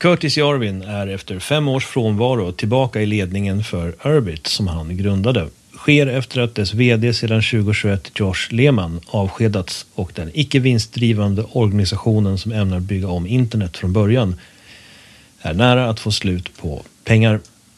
Curtis Jarvin är efter 5 års frånvaro tillbaka i ledningen för Urbit som han grundade. Sker efter att dess vd sedan 2021 Josh Lehman avskedats och den icke vinstdrivande organisationen som ämnar bygga om internet från början är nära att få slut på pengar.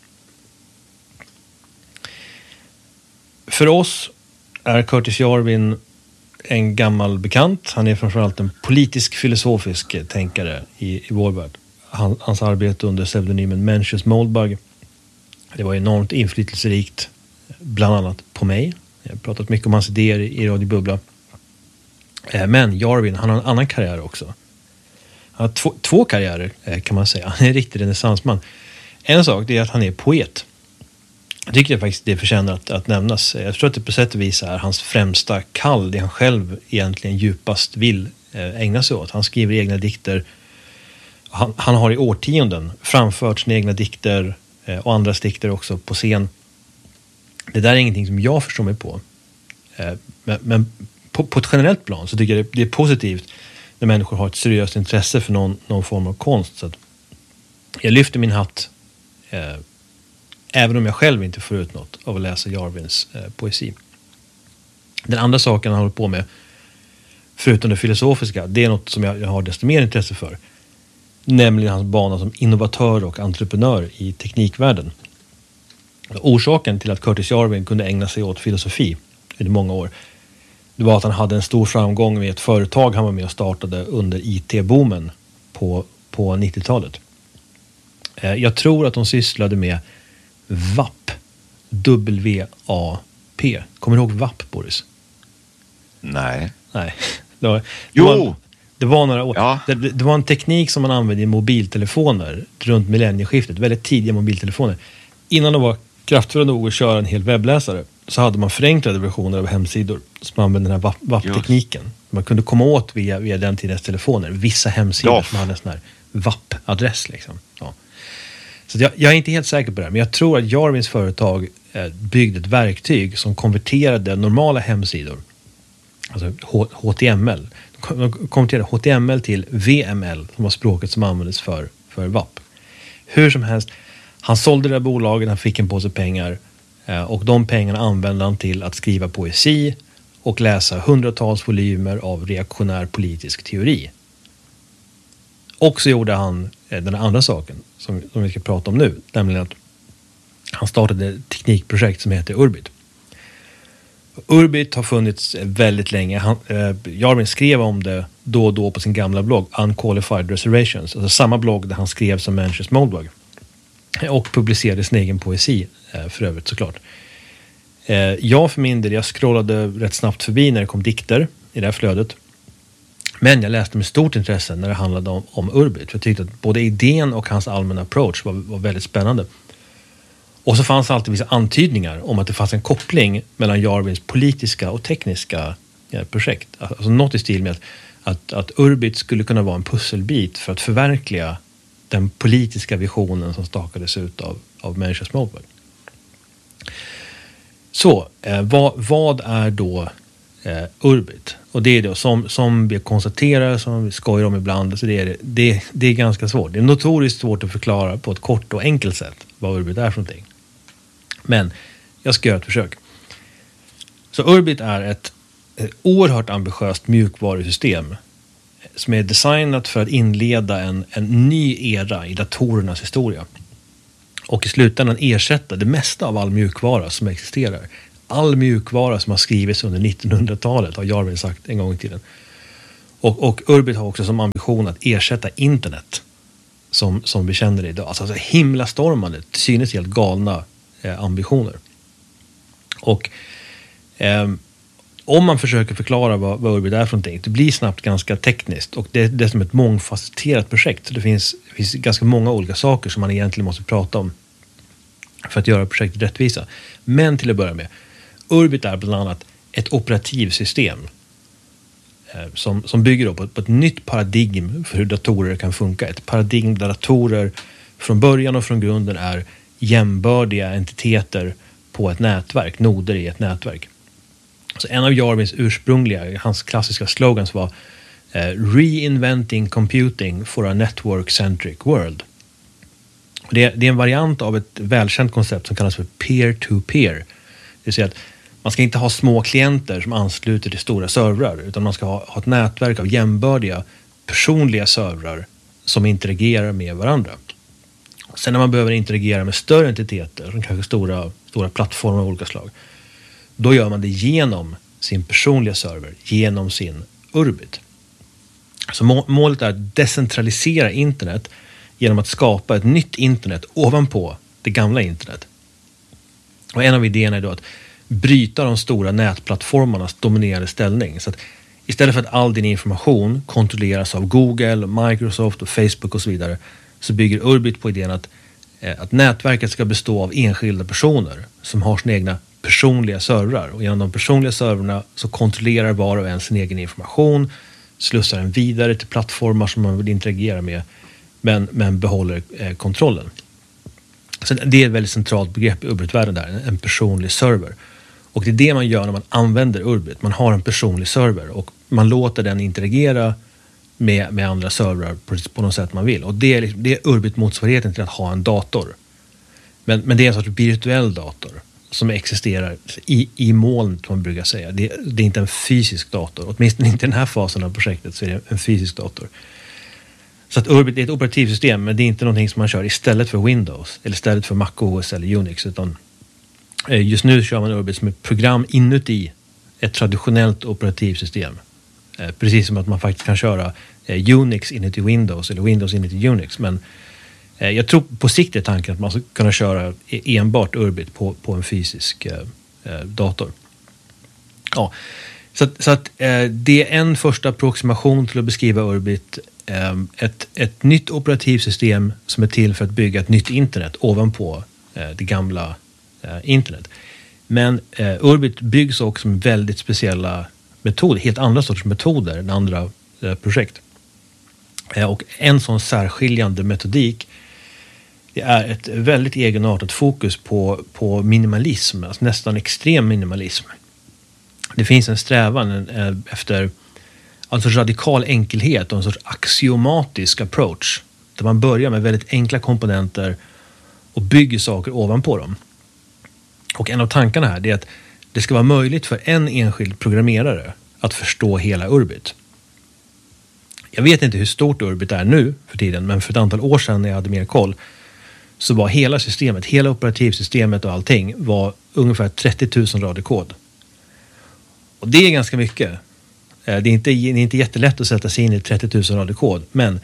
För oss är Curtis Jarvin en gammal bekant. Han är framförallt en politisk filosofisk tänkare i vår värld. Hans arbete under pseudonymen Mencius Moldbug, det var enormt inflytelserikt, bland annat på mig. Jag har pratat mycket om hans idéer i Radio Bubbla. Men Jarvin, han har en annan karriär också. Han har två karriärer kan man säga. Han är en riktig renässansman. En sak är att han är poet. Jag tycker faktiskt det förtjänar att nämnas. Jag tror att det på sätt och vis är hans främsta kall, det han själv egentligen djupast vill ägna sig åt. Han skriver egna dikter. Han har i årtionden framfört sina egna dikter och andras dikter också på scen. Det där är ingenting som jag förstår mig på. Men på ett generellt plan så tycker jag det är positivt när människor har ett seriöst intresse för någon form av konst. Så att jag lyfter min hatt även om jag själv inte får ut något av att läsa Jarvins poesi. Den andra saken han håller på med, förutom det filosofiska, det är något som jag har desto mer intresse för. Nämligen hans bana som innovatör och entreprenör i teknikvärlden. Orsaken till att Curtis Jarvin kunde ägna sig åt filosofi i många år, det var att han hade en stor framgång med ett företag han var med och startade under IT-boomen på 90-talet. Jag tror att de sysslade med WAP. W-A-P. Kommer du ihåg WAP, Boris? Nej. Det var några år. Ja. Det var en teknik som man använde i mobiltelefoner runt millennieskiftet. Väldigt tidiga mobiltelefoner. Innan de var kraftfulla nog att köra en hel webbläsare så hade man förenklade versioner av hemsidor som använde den här WAP-tekniken. Man kunde komma åt via den tidens telefoner. Vissa hemsidor som hade en sån här WAP-adress liksom. Ja. Så jag är inte helt säker på det här, men jag tror att Jarvins företag byggde ett verktyg som konverterade normala hemsidor, alltså HTML. De konverterade HTML till VML, som var språket som användes för WAP. Hur som helst, han sålde det där bolaget, han fick en påse pengar och de pengarna använde han till att skriva poesi och läsa hundratals volymer av reaktionär politisk teori. Och så gjorde han den andra saken som vi ska prata om nu, nämligen att han startade ett teknikprojekt som heter Urbit. Urbit har funnits väldigt länge. Jarvin skrev om det då och då på sin gamla blogg Unqualified Reservations, alltså samma blogg där han skrev som Mencius Moldbug och publicerade sin egen poesi för övrigt såklart. Jag för min del, jag scrollade rätt snabbt förbi när det kom dikter i det här flödet. Men jag läste med stort intresse när det handlade om Urbit. Jag tyckte att både idén och hans allmänna approach var väldigt spännande. Och så fanns alltid vissa antydningar om att det fanns en koppling mellan Jarvins politiska och tekniska projekt. Alltså något i stil med att Urbit skulle kunna vara en pusselbit för att förverkliga den politiska visionen som stakades ut av Mencius Moldbug. Så, vad är då Urbit? Och det är då som vi konstaterar, som vi skojar om ibland, så det är ganska svårt. Det är notoriskt svårt att förklara på ett kort och enkelt sätt vad Urbit är för någonting. Men jag ska göra ett försök. Så Urbit är ett oerhört ambitiöst mjukvarusystem som är designat för att inleda en ny era i datorernas historia. Och i slutändan ersätta det mesta av all mjukvara som existerar. All mjukvara som har skrivits under 1900-talet har Jarvin sagt en gång i tiden. Och Urbit har också som ambition att ersätta internet som vi känner det idag. Alltså himlastormande, synes helt galna ambitioner. Och om man försöker förklara vad Urbit är för någonting, det blir snabbt ganska tekniskt och det är som ett mångfacetterat projekt. Så det finns ganska många olika saker som man egentligen måste prata om för att göra projektet rättvisa. Men till att börja med, Urbit är bland annat ett operativsystem som bygger då på ett nytt paradigm för hur datorer kan funka. Ett paradigm där datorer från början och från grunden är jämbördiga entiteter på ett nätverk, noder i ett nätverk. Så en av Jarvins ursprungliga, hans klassiska slogans var Reinventing computing for a network-centric world. Det är en variant av ett välkänt koncept som kallas för peer-to-peer. Det vill säga att man ska inte ha små klienter som ansluter till stora servrar, utan man ska ha ett nätverk av jämbördiga personliga servrar som interagerar med varandra. Sen när man behöver interagera med större entiteter, som kanske stora plattformar av olika slag, då gör man det genom sin personliga server, genom sin Urbit. Så målet är att decentralisera internet genom att skapa ett nytt internet ovanpå det gamla internet. Och en av idéerna är då att bryta de stora nätplattformarnas dominerande ställning. Så att istället för att all din information kontrolleras av Google, Microsoft och Facebook och så vidare, så bygger Urbit på idén att nätverket ska bestå av enskilda personer som har sina egna personliga servrar. Och genom de personliga servrarna så kontrollerar var och en sin egen information, slussar den vidare till plattformar som man vill interagera med, men behåller kontrollen. Så det är ett väldigt centralt begrepp i Urbit-världen där, en personlig server. Och det är det man gör när man använder Urbit. Man har en personlig server och man låter den interagera med andra servrar på något sätt man vill. Och det är Urbit-motsvarigheten till att ha en dator. Men det är en sorts virtuell dator som existerar i molnet, man brukar säga. Det är inte en fysisk dator. Åtminstone inte i den här fasen av projektet så är det en fysisk dator. Så att Urbit är ett operativsystem, men det är inte någonting som man kör istället för Windows eller istället för MacOS eller Unix, utan just nu kör man Urbit som ett program inuti ett traditionellt operativsystem. Precis som att man faktiskt kan köra Unix inuti Windows eller Windows inuti Unix. Men jag tror på sikt är tanken att man ska kunna köra enbart Urbit på en fysisk dator. Ja, så att det är en första approximation till att beskriva Urbit. Ett nytt operativsystem som är till för att bygga ett nytt internet ovanpå det gamla internet. Men Urbit byggs också med väldigt speciella metoder, helt andra sorters metoder än andra projekt. Och en sån särskiljande metodik, det är ett väldigt egenartat fokus på minimalism, alltså nästan extrem minimalism. Det finns en strävan efter alltså radikal enkelhet och en sorts axiomatisk approach där man börjar med väldigt enkla komponenter och bygger saker ovanpå dem. Och en av tankarna här är att det ska vara möjligt för en enskild programmerare att förstå hela Urbit. Jag vet inte hur stort Urbit är nu för tiden, men för ett antal år sedan när jag hade mer koll så var hela systemet, hela operativsystemet och allting var ungefär 30 000 rader kod. Och det är ganska mycket. Det är inte jättelätt att sätta sig in i 30 000 rader kod, men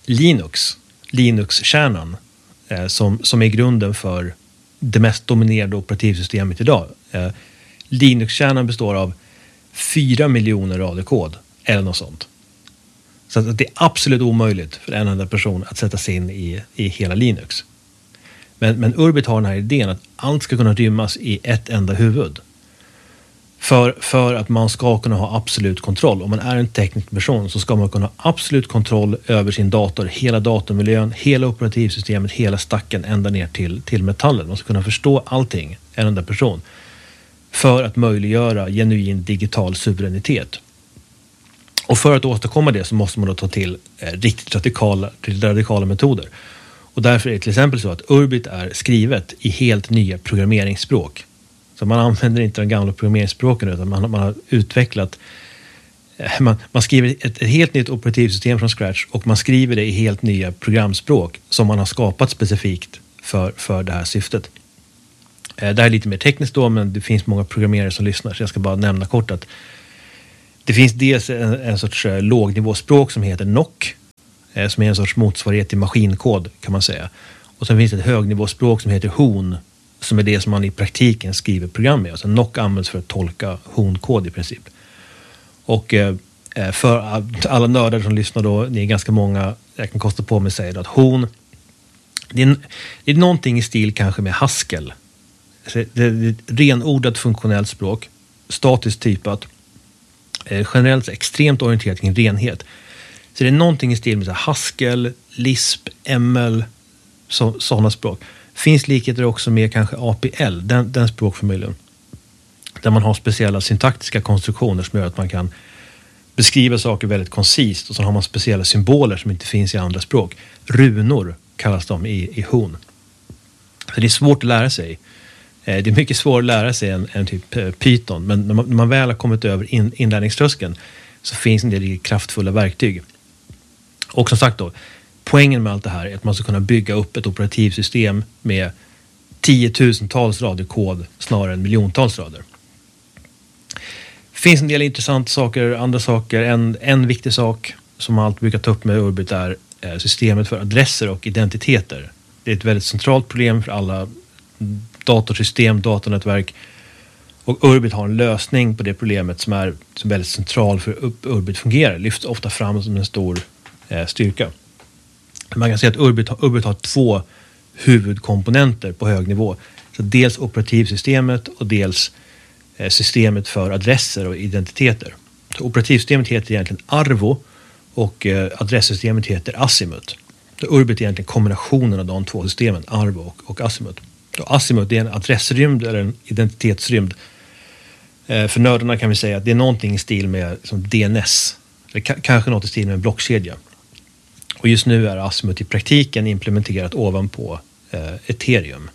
Linux-kärnan som är grunden för det mest dominerande operativsystemet idag. Linux-kärnan består av 4 miljoner rader kod eller något sånt. Så att det är absolut omöjligt för en enda person att sätta sig in i hela Linux. Men Urbit har den här idén att allt ska kunna rymmas i ett enda huvud. För att man ska kunna ha absolut kontroll. Om man är en teknisk person så ska man kunna ha absolut kontroll över sin dator, hela datormiljön, hela operativsystemet, hela stacken ända ner till metallen. Man ska kunna förstå allting, en enda person. För att möjliggöra genuin digital suveränitet. Och för att åstadkomma det så måste man då ta till riktigt radikala metoder. Och därför är det till exempel så att Urbit är skrivet i helt nya programmeringsspråk. Så man använder inte de gamla programmeringsspråken utan man har utvecklat, man skriver ett helt nytt operativsystem från scratch och man skriver det i helt nya programspråk som man har skapat specifikt för det här syftet. Det här är lite mer tekniskt då, men det finns många programmerare som lyssnar så jag ska bara nämna kort att det finns dels en sorts lågnivåspråk som heter NOC som är en sorts motsvarighet till maskinkod kan man säga. Och sen finns det ett högnivåspråk som heter HON som är det som man i praktiken skriver program med. Alltså NOC används för att tolka HON-kod i princip. Och för alla nördar som lyssnar då, ni är ganska många, jag kan kosta på mig att säga att HON, det är någonting i stil kanske med Haskell. Det är ett renodlat funktionellt språk, statiskt typat, generellt extremt orienterat kring renhet. Så det är någonting i stil med Haskell, Lisp, ML, sådana språk. Finns likheter också med kanske APL, den språkfamiljen. Där man har speciella syntaktiska konstruktioner som gör att man kan beskriva saker väldigt koncist. Och så har man speciella symboler som inte finns i andra språk. Runor kallas de i HON. Så det är svårt att lära sig. Det är mycket svårare att lära sig än typ Python. Men när man väl har kommit över inlärningströskeln så finns en del kraftfulla verktyg. Och som sagt då, poängen med allt det här är att man ska kunna bygga upp ett operativsystem med 10 000-tals rader kod snarare än miljontals rader. Det finns en del intressanta saker, andra saker. En viktig sak som man alltid brukar ta upp med Urbit är systemet för adresser och identiteter. Det är ett väldigt centralt problem för alla datorsystem, datornätverk. Och Urbit har en lösning på det problemet som är väldigt central för hur Urbit fungerar. Lyfts ofta fram som en stor styrka. Man kan säga att Urbit har 2 huvudkomponenter på hög nivå. Så dels operativsystemet och dels systemet för adresser och identiteter. Så operativsystemet heter egentligen Arvo och adresssystemet heter Azimuth. Så Urbit är egentligen kombinationen av de 2 systemen, Arvo och Azimuth. Och Azimuth är en adressrymd eller en identitetsrymd. För nördarna kan vi säga att det är någonting i stil med som DNS. Eller kanske något i stil med en blockkedja. Och just nu är Azimuth i praktiken implementerat ovanpå Ethereum.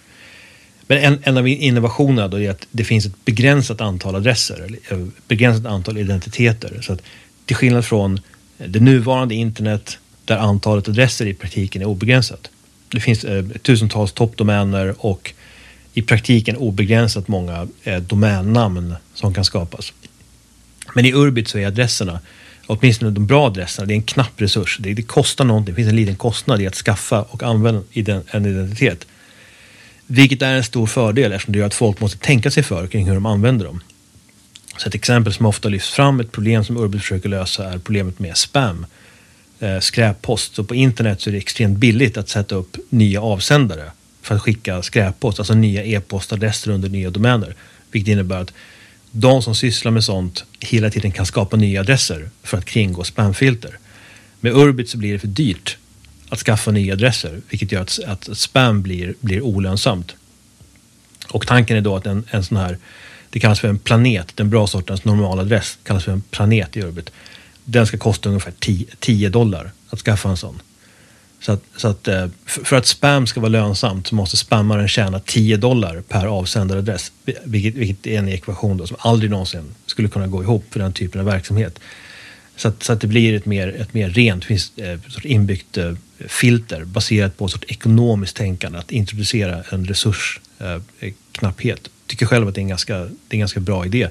Men en av innovationerna då är att det finns ett begränsat antal adresser, eller begränsat antal identiteter. Så att till skillnad från det nuvarande internet där antalet adresser i praktiken är obegränsat. Det finns tusentals toppdomäner och i praktiken obegränsat många domännamn som kan skapas. Men i Urbit så är adresserna, åtminstone de bra adresserna, det är en knapp resurs. Det kostar någonting, det finns en liten kostnad i att skaffa och använda en identitet. Vilket är en stor fördel eftersom det gör att folk måste tänka sig för kring hur de använder dem. Så ett exempel som ofta lyfts fram, ett problem som Urbit försöker lösa är problemet med spam. Skräppost. Så på internet så är det extremt billigt att sätta upp nya avsändare för att skicka skräppost, alltså nya e-postadresser under nya domäner. Vilket innebär att de som sysslar med sånt hela tiden kan skapa nya adresser för att kringgå spamfilter. Med Urbit så blir det för dyrt att skaffa nya adresser, vilket gör att spam blir olönsamt. Och tanken är då att en sån här, det kallas för en planet, den bra sortens normaladress kallas för en planet i Urbit. Den ska kosta ungefär $10 att skaffa en sån. Så att för att spam ska vara lönsamt så måste spammaren tjäna $10 per avsändaradress. Vilket är en ekvation då som aldrig någonsin skulle kunna gå ihop för den typen av verksamhet. Så att det blir ett mer rent, det finns ett inbyggt filter baserat på ett sorts ekonomiskt tänkande att introducera en resursknapphet. Tycker själv att det är en ganska bra idé.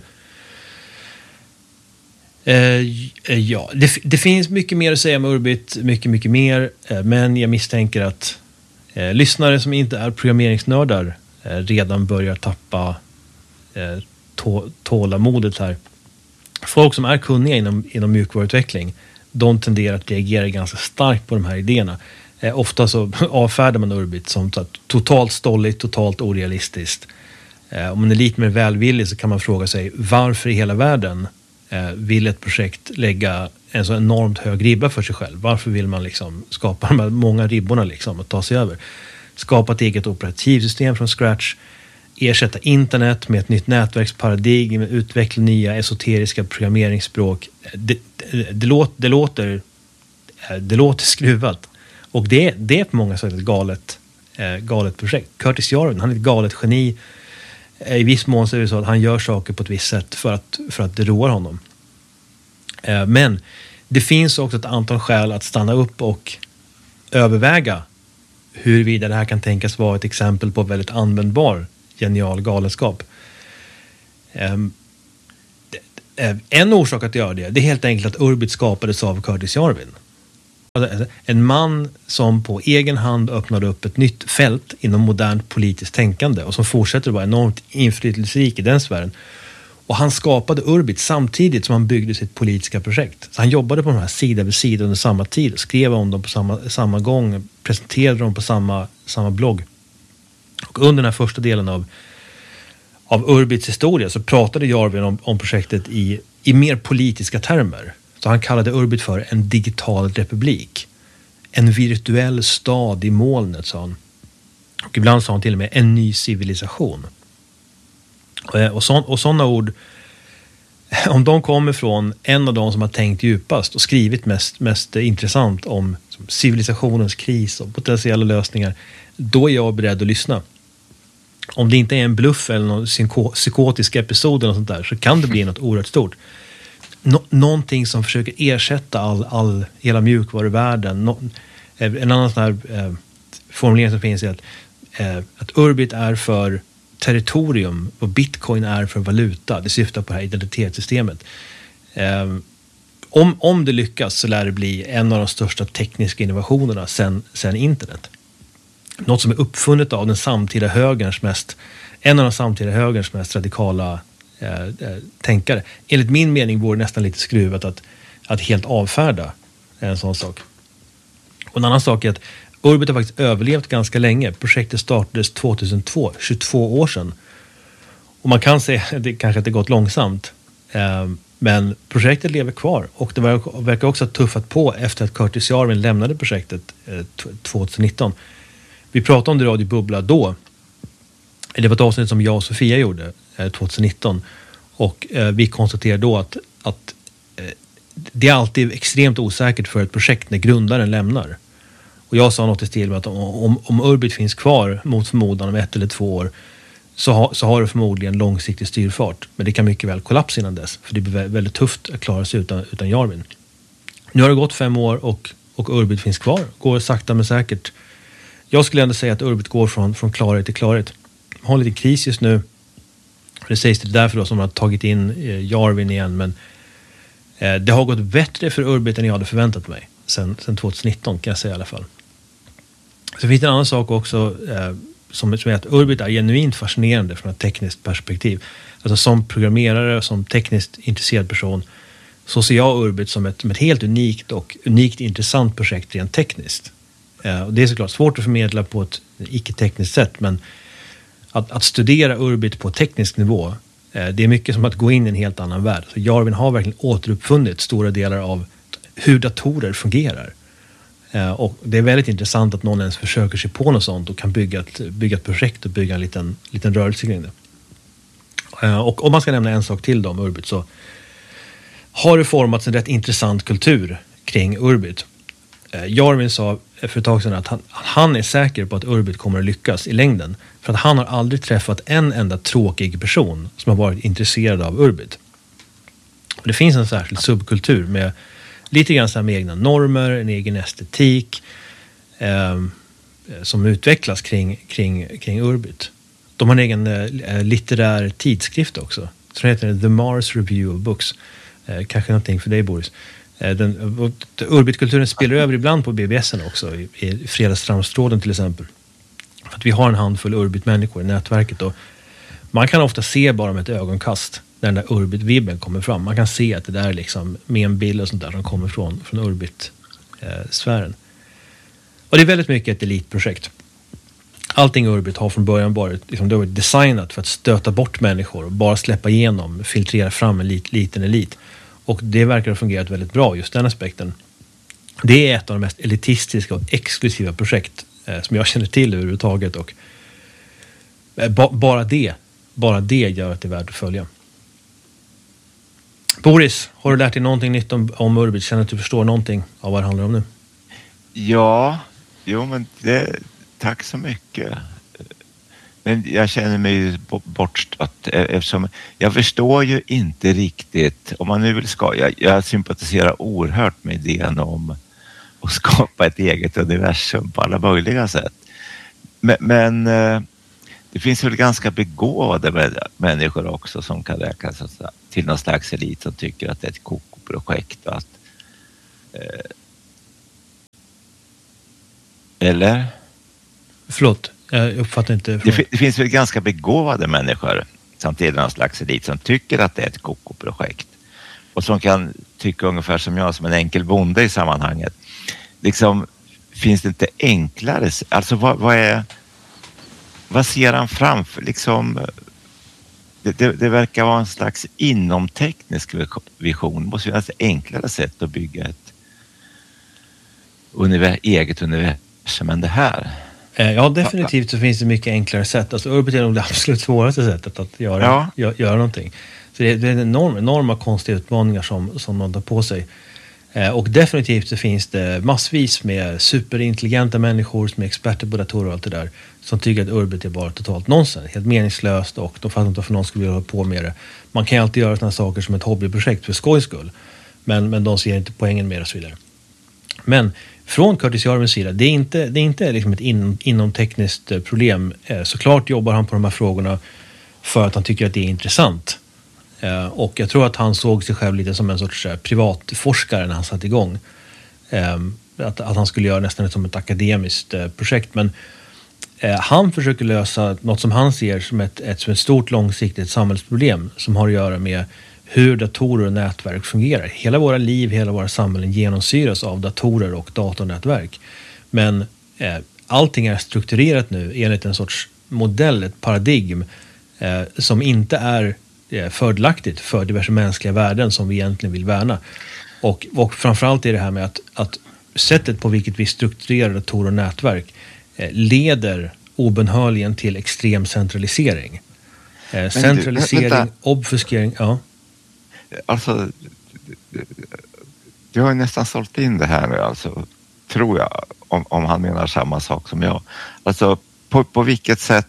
Ja, det finns mycket mer att säga om Urbit, mycket mer, men jag misstänker att lyssnare som inte är programmeringsnördar redan börjar tappa tålamodet här. Folk som är kunniga inom mjukvaruutveckling, de tenderar att reagera ganska starkt på de här idéerna. Ofta så avfärdar man Urbit som totalt stolligt, totalt orealistiskt. Om man är lite mer välvillig så kan man fråga sig varför i hela världen vill ett projekt lägga en så enormt hög ribba för sig själv. Varför vill man liksom skapa de här många ribborna liksom att ta sig över? Skapa ett eget operativsystem från scratch, ersätta internet med ett nytt nätverksparadigm, utveckla nya esoteriska programmeringsspråk. Det låter skruvat. Och det är på många sätt ett galet projekt. Curtis Jarvin, han är ett galet geni. I viss mån så är det så att han gör saker på ett visst sätt för att det roar honom. Men det finns också ett antal skäl att stanna upp och överväga huruvida det här kan tänkas vara ett exempel på väldigt användbar genial galenskap. En orsak att göra det är helt enkelt att Urbit skapades av Curtis Jarvin. Alltså, en man som på egen hand öppnade upp ett nytt fält inom modernt politiskt tänkande och som fortsätter att vara enormt inflytelserik i den sfären. Och han skapade Urbit samtidigt som han byggde sitt politiska projekt. Så han jobbade på de här sida vid sida under samma tid, skrev om dem på samma gång, presenterade dem på samma blogg. Och under den här första delen av Urbits historia så pratade Jarvin om projektet i mer politiska termer. Så han kallade Urbit för en digital republik. En virtuell stad i molnet, sa han. Och ibland sa han till och med en ny civilisation. Och sådana ord om de kommer från en av de som har tänkt djupast och skrivit mest intressant om civilisationens kris och potentiella lösningar, då är jag beredd att lyssna. Om det inte är en bluff eller någon psykotisk episod eller något sånt där, så kan det bli något oerhört stort. Någonting som försöker ersätta hela mjukvaruvärlden. En annan sån här formulering som finns är att Urbit är för territorium och Bitcoin är för valuta. Det syftar på det här identitetssystemet. Om det lyckas så lär det bli en av de största tekniska innovationerna sen internet. Något som är uppfunnet av en av de samtida högerns mest radikala tänkare. Enligt min mening vore det nästan lite skruvat att helt avfärda en sån sak. Och en annan sak är att Urbit har faktiskt överlevt ganska länge. Projektet startades 2002, 22 år sedan. Och man kan säga att det kanske inte gått långsamt. Men projektet lever kvar. Och det verkar också ha tuffat på efter att Curtis Jarvin lämnade projektet 2019. Vi pratade om det i Radio Bubbla då. Det var ett avsnitt som jag och Sofia gjorde 2019. Och vi konstaterade då att det är alltid extremt osäkert för ett projekt när grundaren lämnar. Och jag sa något i stil med att om Urbit finns kvar mot förmodan om 1 eller 2 år så har det förmodligen långsiktig styrfart. Men det kan mycket väl kollapsa innan dess. För det blir väldigt tufft att klara sig utan Jarvin. Nu har det gått 5 år och Urbit finns kvar. Går sakta men säkert. Jag skulle ändå säga att Urbit går från klarhet till klarhet. Man har lite kris just nu. Det sägs det därför då som man har tagit in Jarvin igen. Men det har gått bättre för Urbit än jag hade förväntat mig. Sen 2019 kan jag säga i alla fall. Så finns det en annan sak också som är att Urbit är genuint fascinerande från ett tekniskt perspektiv. Alltså som programmerare, som tekniskt intresserad person, så ser jag Urbit som ett helt unikt intressant projekt rent tekniskt. Och det är såklart svårt att förmedla på ett icke-tekniskt sätt, men att studera Urbit på teknisk nivå, det är mycket som att gå in i en helt annan värld. Så Jarvin har verkligen återuppfunnit stora delar av hur datorer fungerar. Och det är väldigt intressant att någon ens försöker sig på något sånt och kan bygga ett projekt och bygga en liten rörelse kring det. Och om man ska nämna en sak till då om Urbit, så har det formats en rätt intressant kultur kring Urbit. Jarvin sa för ett tag sedan att han är säker på att Urbit kommer att lyckas i längden. För att han har aldrig träffat en enda tråkig person som har varit intresserad av Urbit. Och det finns en särskild subkultur med lite grann så här med egna normer, en egen estetik som utvecklas kring Urbit. De har en egen litterär tidskrift också. Så heter det The Mars Review of Books. Kanske någonting för dig, Boris. Urbit-kulturen spelar över ibland på BBSen också, i Fredagsframstråden till exempel. För att vi har en handfull Urbit-människor i nätverket. Och man kan ofta se bara med ett ögonkast när den där Urbit-vibben kommer fram. Man kan se att det där är liksom med en bild och sånt där som kommer från Urbit-sfären. Och det är väldigt mycket ett elitprojekt. Allting Urbit har från början varit designat för att stöta bort människor och bara släppa igenom, filtrera fram en liten elit. Och det verkar ha fungerat väldigt bra, just den aspekten. Det är ett av de mest elitistiska och exklusiva projekt som jag känner till överhuvudtaget. Och bara det gör att det är värt att följa. Boris, har du lärt dig någonting nytt om Urbit? Känner att du förstår någonting av vad det handlar om nu? Ja, men tack så mycket. Men jag känner mig bortstött eftersom jag förstår ju inte riktigt, om man nu vill jag sympatiserar oerhört med idén om att skapa ett eget universum på alla möjliga sätt. Men det finns väl ganska begåvade människor också som kan räknas till någon slags elit som tycker att det är ett kokoprojekt och att eller? Förlåt, jag uppfattar inte. Det finns väl ganska begåvade människor som tillhör någon slags elit som tycker att det är ett kokoprojekt och som kan tycka ungefär som jag, som en enkel bonde i sammanhanget. Liksom, finns det inte enklare, alltså vad ser han framför? Liksom, det verkar vara en slags inomteknisk vision. Det måste finnas ett enklare sätt att bygga ett eget universum än det här. Ja, definitivt så finns det mycket enklare sätt. Alltså Urbit är nog det absolut svåraste sättet att göra någonting. Så det är enorma konstiga utmaningar som de tar på sig. Och definitivt så finns det massvis med superintelligenta människor som är experter på datorer och allt det där, som tycker att Urbit är bara totalt nonsens, helt meningslöst, och de fattar inte varför någon skulle vilja hålla på med det. Man kan ju alltid göra sådana saker som ett hobbyprojekt för skojs skull, men de ser inte poängen med det och så vidare. Men från Curtis Jarvins sida, det är inte liksom ett inomtekniskt problem. Såklart jobbar han på de här frågorna för att han tycker att det är intressant. Och jag tror att han såg sig själv lite som en sorts privatforskare när han satt igång. Att han skulle göra nästan som ett akademiskt projekt. Men han försöker lösa något som han ser som ett stort långsiktigt samhällsproblem som har att göra med hur datorer och nätverk fungerar. Hela våra liv, hela våra samhällen genomsyras av datorer och datornätverk. Men allting är strukturerat nu enligt en sorts modell, ett paradigm som inte är fördelaktigt för diverse mänskliga värden som vi egentligen vill värna. Och framförallt är det här med att sättet på vilket vi strukturerar datorer och nätverk leder obenhörligen till extrem centralisering. Centralisering, obfuskering, ja. Alltså, du har ju nästan sålt in det här nu, alltså, tror jag, om han menar samma sak som jag. Alltså, på vilket sätt,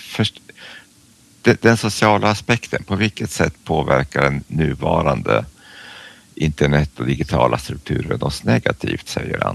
den sociala aspekten, på vilket sätt påverkar den nuvarande internet och digitala strukturen oss negativt, säger han.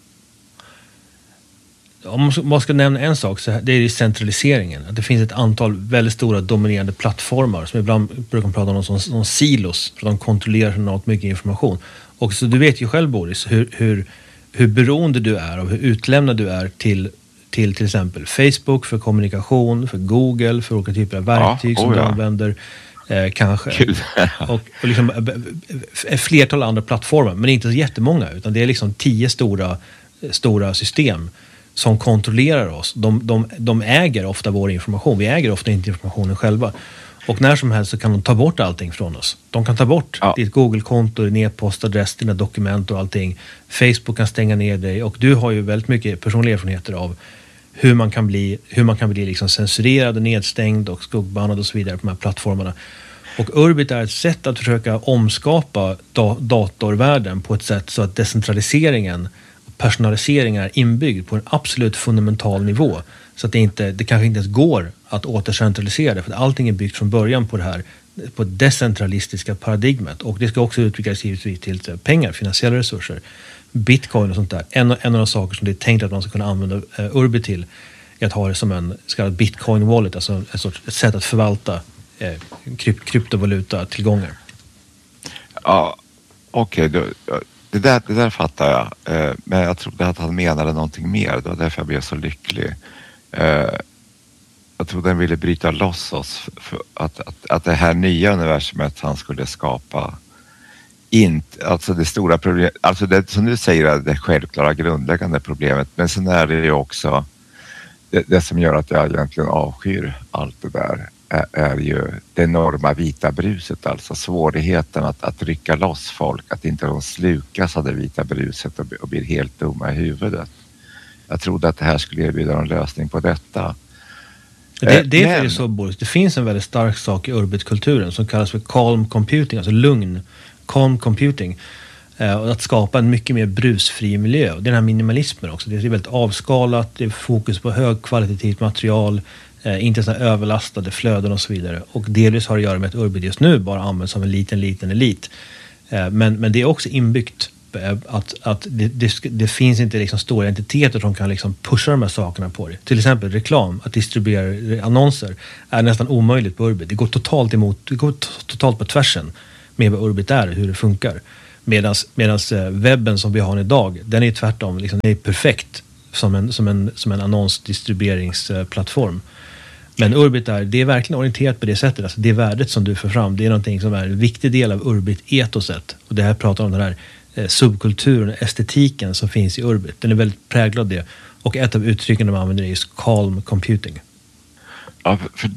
Om man ska nämna en sak, så det är ju centraliseringen. Att det finns ett antal väldigt stora dominerande plattformar som ibland brukar man prata om som silos, för de kontrollerar enormt mycket information. Och så du vet ju själv, Boris, hur beroende du är och hur utlämnad du är till exempel Facebook för kommunikation, för Google, för olika typer av verktyg som du använder, kanske. Och liksom ett flertal andra plattformar, men inte så jättemånga, utan det är liksom 10 stora system som kontrollerar oss. De äger ofta vår information. Vi äger ofta inte informationen själva. Och när som helst så kan de ta bort allting från oss. De kan ta bort ditt Google-konto, din e-postadress, dina dokument och allting. Facebook kan stänga ner dig, och du har ju väldigt mycket personliga erfarenheter av hur man kan bli liksom censurerad och nedstängd och skuggbannad och så vidare på de här plattformarna. Och Urbit är ett sätt att försöka omskapa datorvärlden på ett sätt så att decentraliseringen och personaliseringen är inbyggd på en absolut fundamental nivå. Så att det kanske inte ens går att återcentralisera det, för att allting är byggt från början på det decentralistiska paradigmet. Och det ska också utvecklas givetvis till pengar, finansiella resurser, bitcoin och sånt där. En av de saker som det är tänkt att man ska kunna använda Urbit till är att ha det som en så kallad bitcoin wallet, alltså ett sätt att förvalta kryptovaluta tillgångar. Ja, okej. Det där fattar jag. Men jag trodde att han menade någonting mer. Det var därför jag blev så lycklig. Jag trodde han ville bryta loss oss. För att det här nya universumet han skulle skapa, alltså det stora problemet, alltså det som du säger är det självklara grundläggande problemet, men sen är det ju också det som gör att jag egentligen avskyr allt det där är ju det enorma vita bruset, alltså svårigheten att rycka loss folk, att inte de slukas av det vita bruset och blir helt dumma i huvudet. Jag trodde att det här skulle erbjuda en lösning på detta. Det är ju så, Boris. Det finns en väldigt stark sak i Urbit-kulturen som kallas för calm computing, alltså lugn, calm computing. Och att skapa en mycket mer brusfri miljö. Och den här minimalismen också. Det är väldigt avskalat, det är fokus på högkvalitativt material, inte så överlastade flöden och så vidare. Och delvis har det att göra med att Urbit just nu bara används som en liten elit. Men det är också inbyggt att det finns inte liksom stora entiteter som kan liksom pusha de här sakerna på det. Till exempel reklam, att distribuera annonser är nästan omöjligt på Urbit. Det går totalt på tvärsen med vad Urbit är, hur det funkar. Medan webben som vi har idag, den är tvärtom, liksom, den är perfekt som en annonsdistribueringsplattform. Men Urbit det är verkligen orienterat på det sättet. Alltså det värdet som du för fram, det är någonting som är en viktig del av Urbit-etoset. Och det här pratar om den här subkulturen, estetiken som finns i Urbit. Den är väldigt präglad av det. Och ett av uttrycken de använder är just calm computing. Ja, för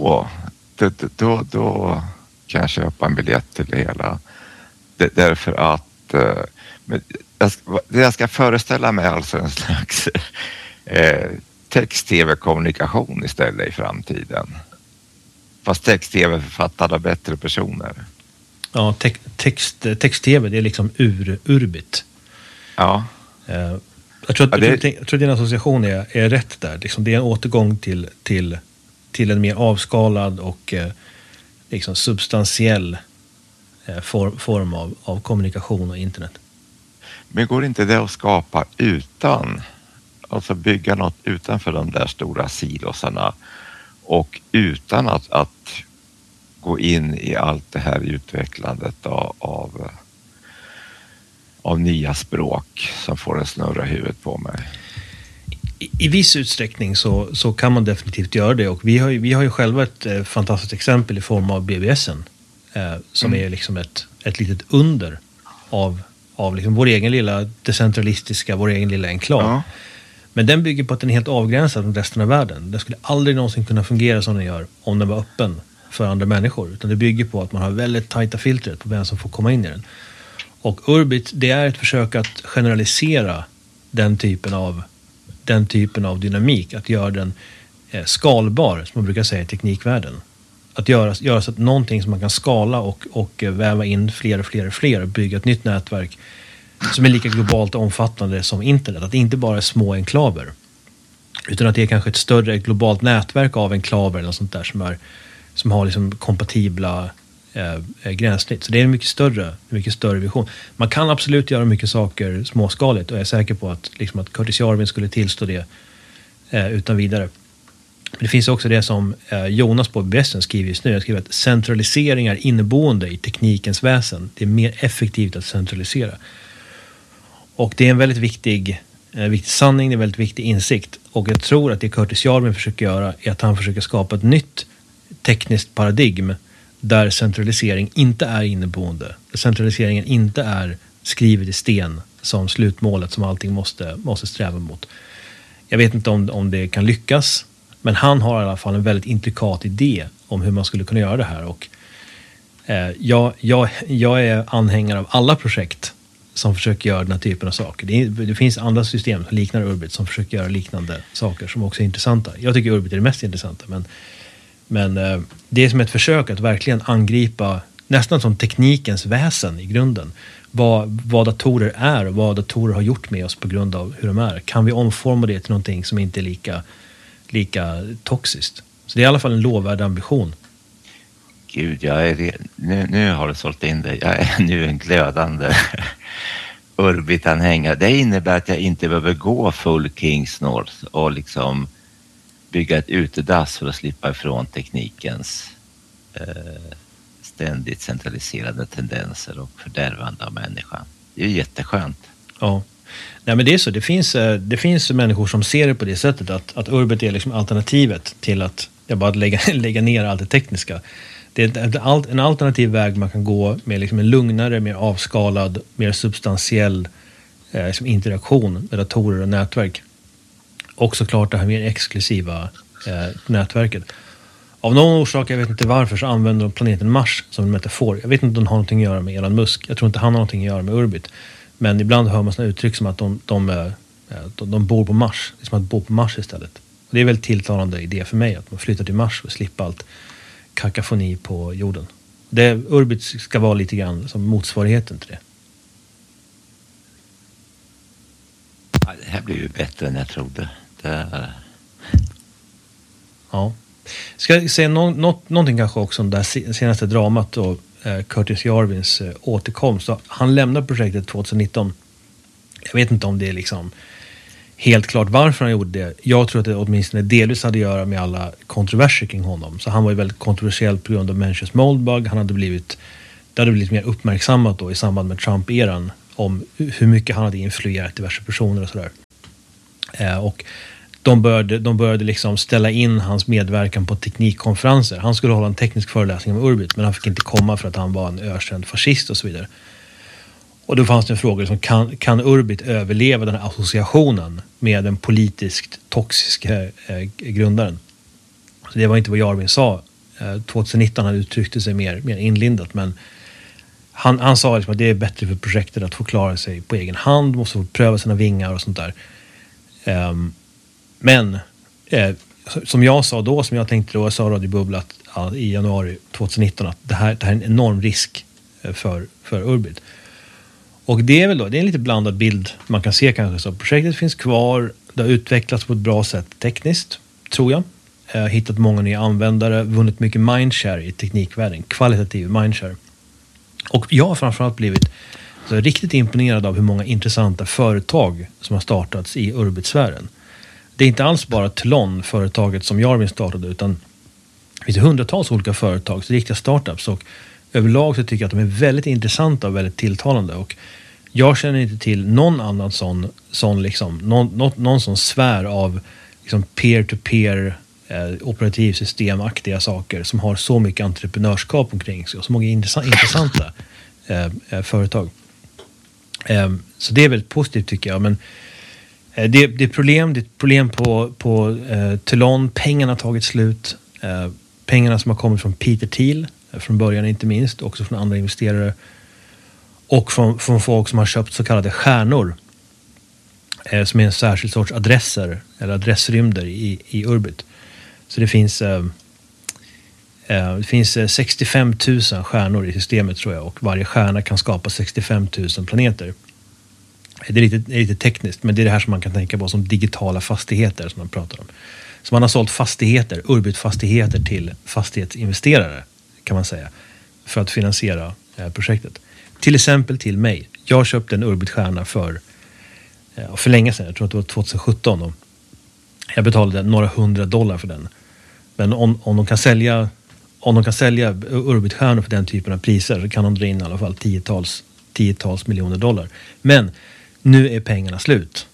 då kan jag köpa en biljett till det hela. Därför att jag ska föreställa mig alltså en slags text-tv-kommunikation istället i framtiden. Fast text-tv författade av bättre personer. Ja, text-tv, det är liksom urbit. Ja. Jag tror din association är rätt där. Liksom, det är en återgång till en mer avskalad och liksom substantiell form av kommunikation och internet. Men går inte det att skapa utan, alltså bygga något utanför de där stora silosarna och utan att gå in i allt det här utvecklandet av nya språk som får en snurra huvudet på mig? I viss utsträckning så kan man definitivt göra det, och vi har ju själva ett fantastiskt exempel i form av BBS:en som är liksom ett litet under av liksom vår egen lilla decentralistiska, vår egen lilla enklav. Ja. Men den bygger på att den är helt avgränsad från resten av världen. Den skulle aldrig någonsin kunna fungera som den gör om den var öppen för andra människor, utan det bygger på att man har väldigt tajta filtret på vem som får komma in i den. Och Urbit, det är ett försök att generalisera den typen av dynamik, att göra den skalbar, som man brukar säga i teknikvärlden. Att göra så att någonting som man kan skala och väva in fler och bygga ett nytt nätverk som är lika globalt och omfattande som internet. Att det inte bara är små enklaver, utan att det är kanske ett större globalt nätverk av enklaver eller något sånt där som har liksom kompatibla gränssnitt. Så det är en mycket större vision. Man kan absolut göra mycket saker småskaligt, och jag är säker på att Curtis Jarvin skulle tillstå det utan vidare. Men det finns också det som Jonas på BBS:en skriver just nu. Jag skriver att centralisering är inneboende i teknikens väsen. Det är mer effektivt att centralisera. Och det är en väldigt viktig sanning, det är en väldigt viktig insikt. Och jag tror att det Curtis Jarvin försöker göra är att han försöker skapa ett nytt tekniskt paradigm där centralisering inte är inneboende. Där centraliseringen inte är skrivet i sten som slutmålet som allting måste sträva mot. Jag vet inte om det kan lyckas, men han har i alla fall en väldigt intrikat idé om hur man skulle kunna göra det här. Och jag är anhängare av alla projekt som försöker göra den här typen av saker. Det finns andra system som liknar Urbit som försöker göra liknande saker som också är intressanta. Jag tycker Urbit är det mest intressanta, men det är som ett försök att verkligen angripa nästan som teknikens väsen i grunden. Vad datorer är och vad datorer har gjort med oss på grund av hur de är. Kan vi omforma det till någonting som inte är lika toxiskt? Så det är i alla fall en lovvärd ambition. Gud, nu har du sålt in det. Jag är nu en glödande Urbit-anhängare. Det innebär att jag inte behöver gå full Kings North och liksom bygga ett utedass för att slippa ifrån teknikens ständigt centraliserade tendenser och fördärvande av människan. Det är ju jätteskönt. Ja. Nej, men det är så. Det finns människor som ser det på det sättet att Urbit är liksom alternativet till att bara lägga ner allt det tekniska. Det är en alternativ väg man kan gå med liksom en lugnare, mer avskalad, mer substantiell liksom interaktion med datorer och nätverk. Och såklart det här mer exklusiva nätverket. Av någon orsak, jag vet inte varför, så använder de planeten Mars som en metafor. Jag vet inte om de har någonting att göra med Elon Musk. Jag tror inte han har någonting att göra med Urbit. Men ibland hör man sådana uttryck som att de bor på Mars. Det är som att bo på Mars istället. Och det är väl tilltalande idé för mig att man flyttar till Mars och slipper allt kakafoni på jorden. Urbit ska vara lite grann som motsvarigheten till det. Ja, det här blir ju bättre än jag trodde. Ja. Ska jag säga någonting kanske också om det här senaste dramat och Curtis Jarvins återkomst. Så han lämnade projektet 2019. Jag vet inte om det är liksom helt klart varför han gjorde det. Jag tror att det åtminstone delvis hade att göra med alla kontroverser kring honom. Så han var ju väldigt kontroversiell på grund av Mencius Moldbug. Det hade blivit mer uppmärksammat då i samband med Trump-eran om hur mycket han hade influerat diverse personer och sådär. Och de började liksom ställa in hans medverkan på teknikkonferenser. Han skulle hålla en teknisk föreläsning om Urbit, men han fick inte komma för att han var en ökänd fascist och så vidare. Och då fanns det en fråga som kan Urbit överleva den här associationen med den politiskt toxiska grundaren? Så det var inte vad Jarvin sa. 2019 han uttryckte sig mer inlindat, men han sa liksom att det är bättre för projektet att få klara sig på egen hand, måste få pröva sina vingar och sånt där. Men som jag sa då, som jag tänkte då, jag sa Radio Bubbla i januari 2019 att det här är en enorm risk för Urbit. Och det är väl då, det är en lite blandad bild man kan se kanske. Så projektet finns kvar, det har utvecklats på ett bra sätt tekniskt, tror jag. Hittat många nya användare, vunnit mycket mindshare i teknikvärlden, kvalitativ mindshare. Och jag har framförallt blivit så riktigt imponerad av hur många intressanta företag som har startats i Urbit-sfären. Det är inte alls bara Telon, företaget som Jarvin startade, utan det finns hundratals olika företag, så riktiga startups, och överlag så tycker jag att de är väldigt intressanta och väldigt tilltalande. Och jag känner inte till någon annan sån liksom, någon sån sfär av liksom peer-to-peer operativsystemaktiga saker som har så mycket entreprenörskap omkring sig och så många intressanta företag. Så det är väldigt positivt tycker jag. Men det är problem på Telon. Pengarna har tagit slut. Pengarna som har kommit från Peter Thiel från början inte minst, också från andra investerare och från folk som har köpt så kallade stjärnor som är en särskild sorts adresser eller adressrymder i Urbit. Så det finns 65 000 stjärnor i systemet tror jag, och varje stjärna kan skapa 65 000 planeter. Det är lite tekniskt, men det är det här som man kan tänka på som digitala fastigheter som man pratar om. Så man har sålt fastigheter, Urbit-fastigheter till fastighetsinvesterare kan man säga, för att finansiera projektet. Till exempel till mig. Jag köpte en Urbit-stjärna för länge sedan, jag tror att det var 2017. Och jag betalade några $100 för den. Men om de kan sälja Urbit-stjärnor för den typen av priser så kan de dra in i alla fall tiotals miljoner dollar. Men nu är pengarna slut.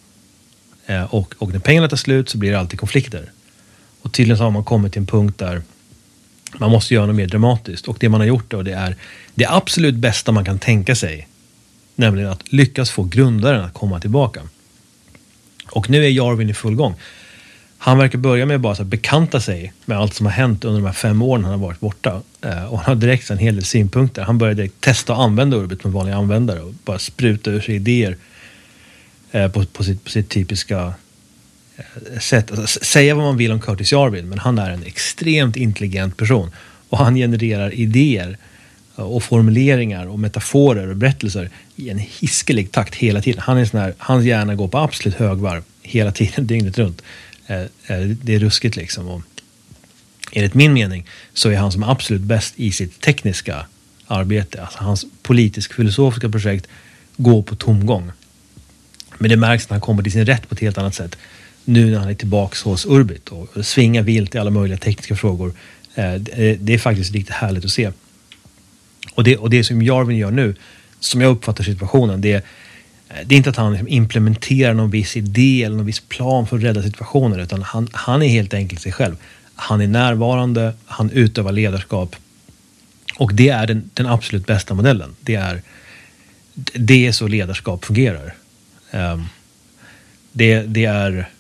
Och när pengarna tar slut så blir det alltid konflikter. Och tydligen så har man kommit till en punkt där man måste göra något mer dramatiskt. Och det man har gjort då, det är det absolut bästa man kan tänka sig. Nämligen att lyckas få grundaren att komma tillbaka. Och nu är Jarvin i full gång. Han verkar börja med att bara så bekanta sig med allt som har hänt under de här 5 åren han har varit borta. Och han har direkt en hel del synpunkter. Han började direkt testa att använda Urbit med vanliga användare och bara spruta ur sig idéer på sitt typiska sätt. Alltså, säga vad man vill om Curtis Jarvin, men han är en extremt intelligent person. Och han genererar idéer och formuleringar och metaforer och berättelser i en hiskelig takt hela tiden. Han är sån här, hans hjärna går på absolut högvarv hela tiden, dygnet runt. Det är ruskigt liksom. Och enligt min mening så är han som absolut bäst i sitt tekniska arbete. Alltså hans politisk-filosofiska projekt går på tomgång. Men det märks när han kommer till sin rätt på ett helt annat sätt. Nu när han är tillbaka hos Urbit och svingar vilt i alla möjliga tekniska frågor. Det är faktiskt riktigt härligt att se. Och det som Jarvin gör nu, som jag uppfattar situationen, det är inte att han implementerar någon viss idé eller någon viss plan för att rädda situationen, utan han är helt enkelt sig själv. Han är närvarande, han utövar ledarskap, och det är den absolut bästa modellen. Det är så ledarskap fungerar. Det är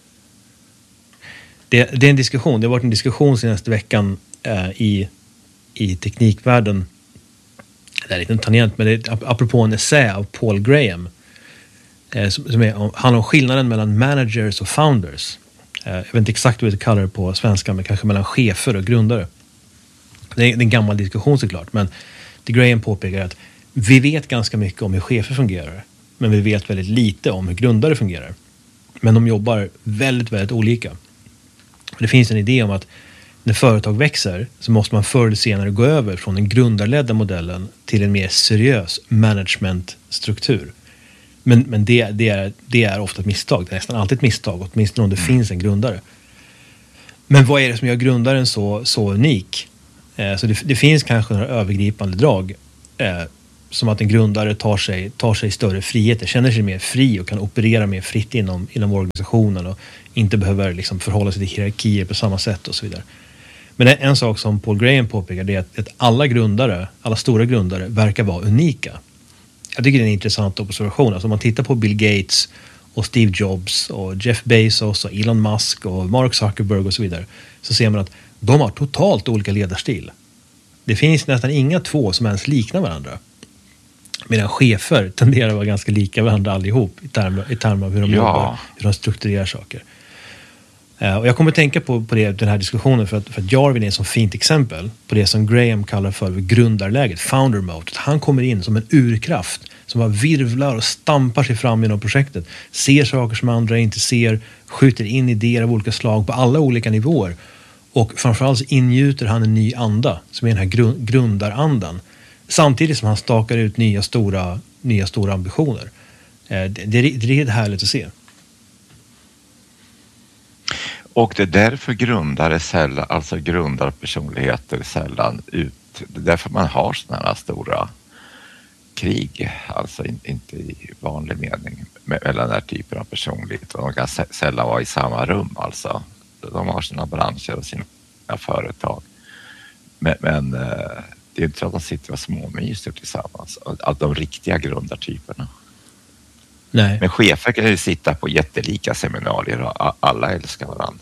en diskussion. Det har varit en diskussion senaste veckan i teknikvärlden. Det är lite tangent, men det är apropå en essä av Paul Graham som handlar om skillnaden mellan managers och founders. Jag vet inte exakt vad vi kallar det på svenska, men kanske mellan chefer och grundare. Det är en gammal diskussion såklart, men Graham påpekar att vi vet ganska mycket om hur chefer fungerar, men vi vet väldigt lite om hur grundare fungerar. Men de jobbar väldigt, väldigt olika. Det finns en idé om att när företag växer så måste man förr eller senare gå över från den grundarledda modellen till en mer seriös managementstruktur. Men det är ofta ett misstag. Det är nästan alltid ett misstag, åtminstone om det finns en grundare. Men vad är det som gör grundaren så unik? Så det finns kanske några övergripande drag. Som att en grundare tar sig större friheter, känner sig mer fri och kan operera mer fritt inom organisationen och inte behöver liksom förhålla sig till hierarkier på samma sätt och så vidare. Men en sak som Paul Graham påpekar, det är att alla stora grundare verkar vara unika. Jag tycker det är en intressant observation. Alltså om man tittar på Bill Gates och Steve Jobs och Jeff Bezos och Elon Musk och Mark Zuckerberg och så vidare, så ser man att de har totalt olika ledarstil. Det finns nästan inga två som ens liknar varandra. Medan chefer tenderar att vara ganska lika varandra allihop i termer av hur de jobbar, hur de strukturerar saker. Och jag kommer att tänka på den här diskussionen för att Jarvin är ett så fint exempel på det som Graham kallar för grundarläget, founder mode. Han kommer in som en urkraft som bara virvlar och stampar sig fram genom projektet. Ser saker som andra inte ser, skjuter in idéer av olika slag på alla olika nivåer. Och framförallt så ingjuter han en ny anda som är den här grundarandan. Samtidigt som han stakar ut nya stora ambitioner. Det är riktigt härligt att se. Och det är därför grundarpersonligheter sällan ut. Det är därför man har sådana här stora krig, alltså inte i vanlig mening mellan den här typen av personlighet. Och de kan sällan vara i samma rum, alltså. De har sina branscher och sina företag. Men det är inte så att de sitter och småmyser tillsammans. Alltså, de riktiga grundartyperna. Nej. Men chefer kan ju sitta på jättelika seminarier och alla älskar varandra.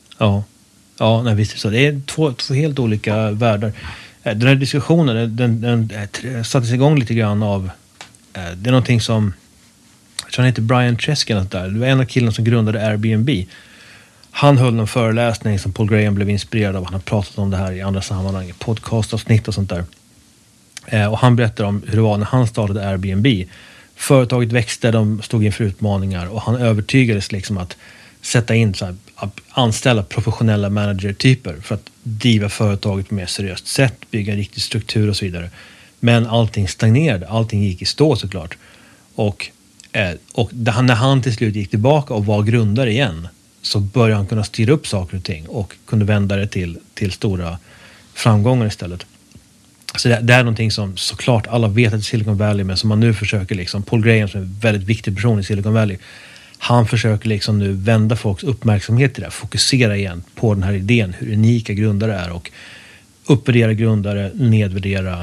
Ja, nej, visst är det så. Det är två helt olika världar. Den här diskussionen, den sattes igång lite grann av... Det är någonting som... Jag tror han heter Brian Chesky. Det var en av killarna som grundade Airbnb. Han höll en föreläsning som Paul Graham blev inspirerad av. Han har pratat om det här i andra sammanhang, podcastavsnitt och sånt där. Och han berättar om hur det var när han startade Airbnb. Företaget växte, de stod inför utmaningar och han övertygades liksom att sätta in så här, att anställa professionella managertyper för att driva företaget på ett mer seriöst sätt, bygga en riktig struktur och så vidare. Men allting stagnerade, allting gick i stå såklart. Och när han till slut gick tillbaka och var grundare igen så började han kunna styra upp saker och ting och kunde vända det till stora framgångar istället. Så det är någonting som såklart alla vet att Silicon Valley, men som man nu försöker liksom, Paul Graham som är en väldigt viktig person i Silicon Valley, han försöker liksom nu vända folks uppmärksamhet till det, fokusera igen på den här idén, hur unika grundare är och uppvärdera grundare, nedvärdera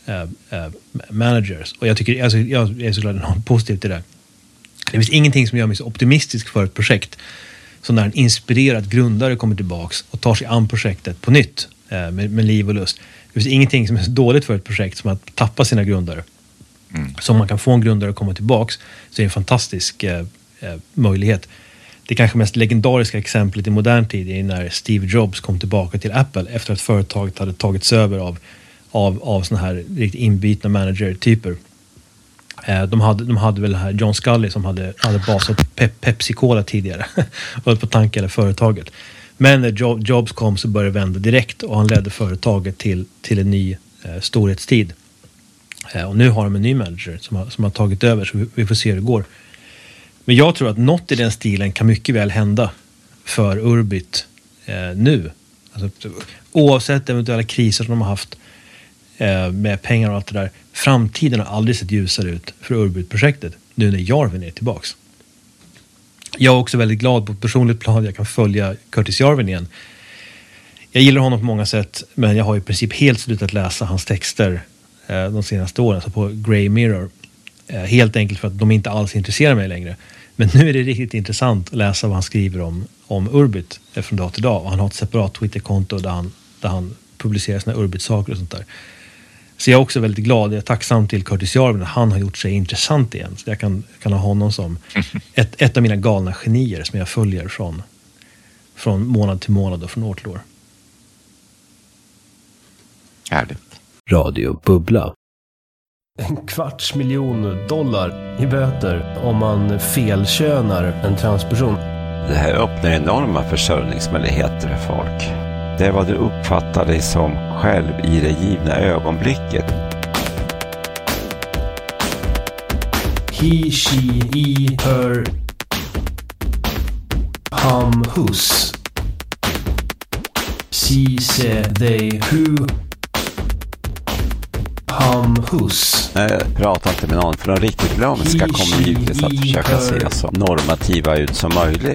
managers. Och jag tycker, alltså, jag är såklart något positivt till det. Det finns ingenting som gör mig så optimistisk för ett projekt som när en inspirerad grundare kommer tillbaks och tar sig an projektet på nytt med liv och lust. Det finns ingenting som är så dåligt för ett projekt som att tappa sina grundare. Så om man kan få en grundare att komma tillbaks så är det en fantastisk möjlighet. Det kanske mest legendariska exemplet i modern tid är när Steve Jobs kom tillbaka till Apple efter att företaget hade tagits över av såna här riktigt inbitna manager-typer. De hade väl här John Scully som hade basat Pepsi Cola tidigare och på tanke eller företaget. Men när Jobs kom så började det vända direkt och han ledde företaget till en ny storhetstid. Och nu har de en ny manager som har tagit över, så vi får se hur det går. Men jag tror att något i den stilen kan mycket väl hända för Urbit nu. Alltså, oavsett eventuella kriser som de har haft med pengar och allt det där. Framtiden har aldrig sett ljusare ut för Urbit-projektet nu när Jarvin är tillbaks. Jag är också väldigt glad på ett personligt plan att jag kan följa Curtis Jarvin igen. Jag gillar honom på många sätt, men jag har i princip helt slutat läsa hans texter de senaste åren, så på Grey Mirror. Helt enkelt för att de inte alls intresserar mig längre. Men nu är det riktigt intressant att läsa vad han skriver om Urbit från dag till dag. Och han har ett separat Twitterkonto där han publicerar sina Urbit-saker och sånt där. Så jag är också väldigt glad, jag är tacksam till Curtis Jarvin att han har gjort sig intressant igen. Så jag kan ha honom som ett av mina galna genier som jag följer från månad till månad och från år till år. Härligt. Radio Bubbla. $250,000 i böter om man felkönar en transperson. Det här öppnar enorma försörjningsmöjligheter för folk. Det är vad du uppfattar dig som själv i det givna ögonblicket. He, she, he, her, hum, hus. She, se, they, who, hum, hus. Jag pratar inte med någon för de riktigt glömska kommer givetvis att försöka se så normativa ut som möjligt.